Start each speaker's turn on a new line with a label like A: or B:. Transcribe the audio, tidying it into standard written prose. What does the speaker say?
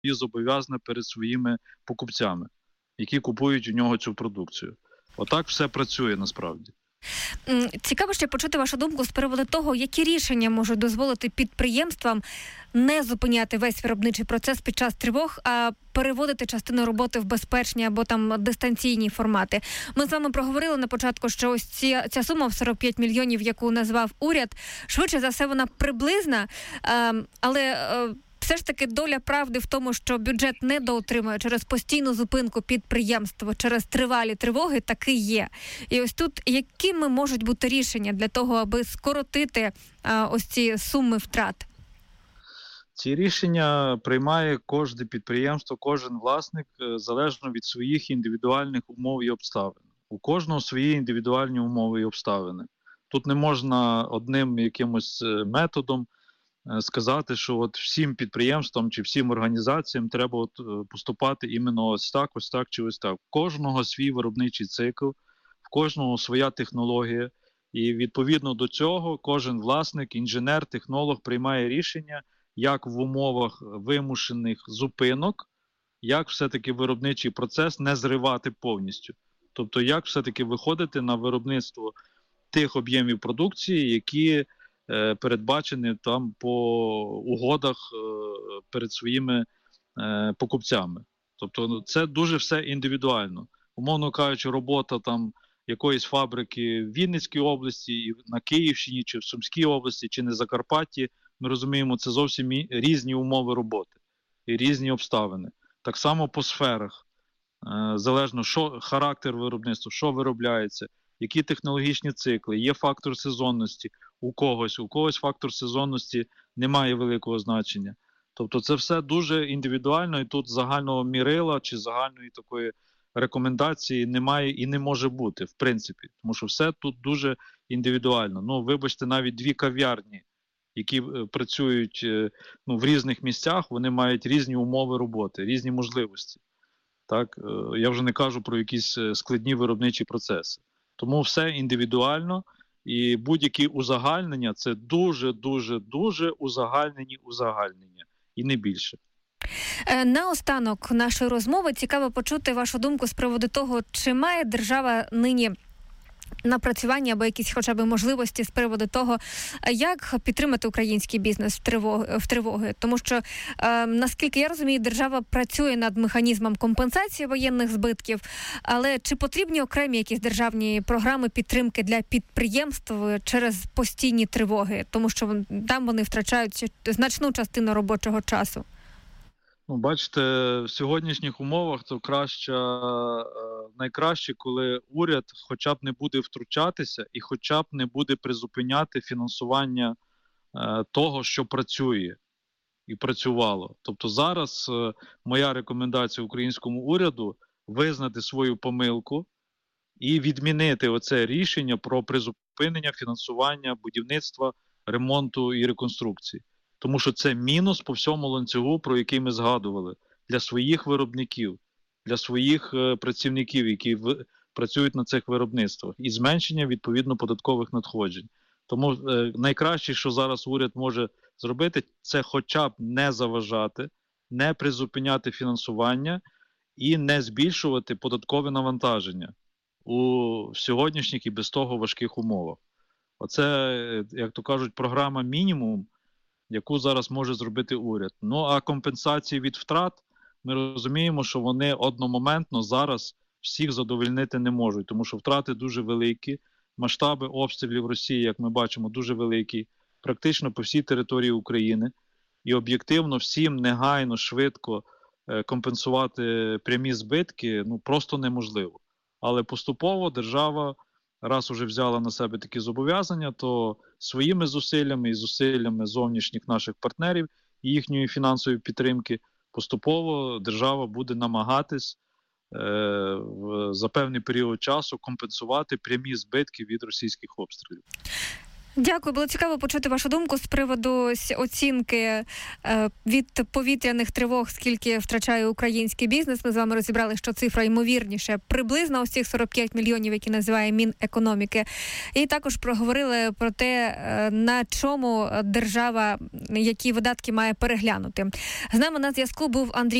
A: зобов'язання перед своїми покупцями, які купують у нього цю продукцію. Отак все працює насправді.
B: Цікаво ще почути вашу думку з приводу того, які рішення можуть дозволити підприємствам не зупиняти весь виробничий процес під час тривог, а переводити частину роботи в безпечні або там дистанційні формати. Ми з вами проговорили на початку, що ось ця сума в 45 мільйонів, яку назвав уряд, швидше за все вона приблизна, але все ж таки доля правди в тому, що бюджет недоотримує через постійну зупинку підприємства, через тривалі тривоги, таки є. І ось тут якими можуть бути рішення для того, аби скоротити ось ці суми втрат?
A: Ці рішення приймає кожне підприємство, кожен власник, залежно від своїх індивідуальних умов і обставин. У кожного свої індивідуальні умови і обставини. Тут не можна одним якимось методом сказати, що от всім підприємствам чи всім організаціям треба от поступати іменно ось так чи ось так. В кожного свій виробничий цикл, в кожного своя технологія. І відповідно до цього кожен власник, інженер, технолог приймає рішення, як в умовах вимушених зупинок, як все-таки виробничий процес не зривати повністю. Тобто, як все-таки виходити на виробництво тих об'ємів продукції, які передбачені там по угодах перед своїми покупцями. Тобто це дуже все індивідуально. Умовно кажучи, робота там якоїсь фабрики в Вінницькій області, і на Київщині, чи в Сумській області, чи на Закарпатті, ми розуміємо, це зовсім різні умови роботи і різні обставини. Так само по сферах. Залежно, що характер виробництва, що виробляється, які технологічні цикли, є фактор сезонності у когось фактор сезонності не має великого значення. Тобто це все дуже індивідуально, і тут загального мірила чи загальної такої рекомендації немає і не може бути, в принципі. Тому що все тут дуже індивідуально. Ну, вибачте, навіть дві кав'ярні, які працюють в різних місцях, вони мають різні умови роботи, різні можливості. Так? Я вже не кажу про якісь складні виробничі процеси. Тому все індивідуально, і будь-які узагальнення – це дуже узагальнення, і не більше.
B: Наостанок нашої розмови цікаво почути вашу думку з приводу того, чи має держава нині напрацювання або якісь хоча б можливості з приводу того, як підтримати український бізнес в тривоги. Тому що, наскільки я розумію, держава працює над механізмом компенсації воєнних збитків, але чи потрібні окремі якісь державні програми підтримки для підприємств через постійні тривоги? Тому що там вони втрачають значну частину робочого часу.
A: Ну, бачите, в сьогоднішніх умовах то найкраще, коли уряд хоча б не буде втручатися і хоча б не буде призупиняти фінансування того, що працює і працювало. Тобто зараз моя рекомендація українському уряду визнати свою помилку і відмінити оце рішення про призупинення фінансування будівництва, ремонту і реконструкції. Тому що це мінус по всьому ланцюгу, про який ми згадували, для своїх виробників, для своїх працівників, які працюють на цих виробництвах, і зменшення, відповідно, податкових надходжень. Тому найкраще, що зараз уряд може зробити, це хоча б не заважати, не призупиняти фінансування і не збільшувати податкове навантаження у сьогоднішніх і без того важких умовах. Оце, як то кажуть, програма мінімум, яку зараз може зробити уряд. Ну, а компенсації від втрат, ми розуміємо, що вони одномоментно зараз всіх задовольнити не можуть, тому що втрати дуже великі, масштаби обстрілів Росії, як ми бачимо, дуже великі, практично по всій території України. І об'єктивно всім негайно, швидко компенсувати прямі збитки просто неможливо. Але поступово держава, раз уже взяла на себе такі зобов'язання, то своїми зусиллями і зусиллями зовнішніх наших партнерів і їхньої фінансової підтримки поступово держава буде намагатись за певний період часу компенсувати прямі збитки від російських обстрілів.
B: Дякую, було цікаво почути вашу думку з приводу оцінки від повітряних тривог, скільки втрачає український бізнес. Ми з вами розібрали, що цифра ймовірніше приблизно ось цих 45 мільйонів, які називає Мінекономіки. І також проговорили про те, на чому держава, які видатки має переглянути. З нами на зв'язку був Андрій